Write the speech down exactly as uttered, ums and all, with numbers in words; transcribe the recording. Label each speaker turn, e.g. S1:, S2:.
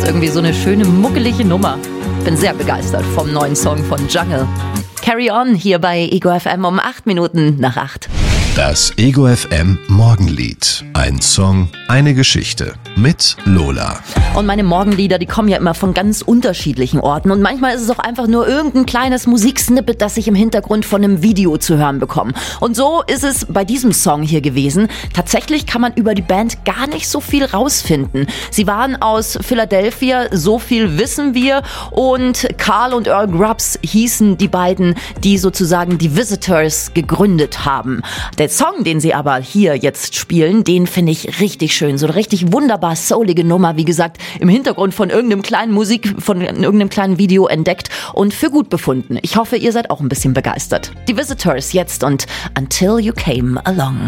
S1: Irgendwie so eine schöne, muckelige Nummer. Bin sehr begeistert vom neuen Song von Jungle. Carry On hier bei Ego F M um acht Minuten nach acht.
S2: Das Ego F M Morgenlied. Ein Song, eine Geschichte mit Lola.
S1: Und meine Morgenlieder, die kommen ja immer von ganz unterschiedlichen Orten. Und manchmal ist es auch einfach nur irgendein kleines Musiksnippet, das ich im Hintergrund von einem Video zu hören bekomme. Und so ist es bei diesem Song hier gewesen. Tatsächlich kann man über die Band gar nicht so viel rausfinden. Sie waren aus Philadelphia, so viel wissen wir. Und Carl und Earl Grubbs hießen die beiden, die sozusagen die Visitors gegründet haben. Der Song, den sie aber hier jetzt spielen, den finde ich richtig schön. So eine richtig wunderbar soulige Nummer, wie gesagt, im Hintergrund von irgendeinem kleinen Musik, von irgendeinem kleinen Video entdeckt und für gut befunden. Ich hoffe, ihr seid auch ein bisschen begeistert. Die Visitors jetzt und Until You Came Along.